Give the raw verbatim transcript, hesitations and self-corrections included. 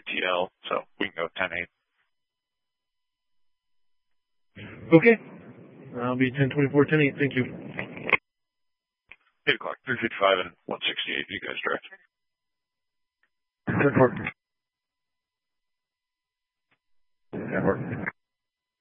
T L, so we can go ten eight. Okay. I'll be ten twenty-four, ten eight. Thank you. eight o'clock, three fifty-five and one sixty-eight. You guys direct. ten four. ten four.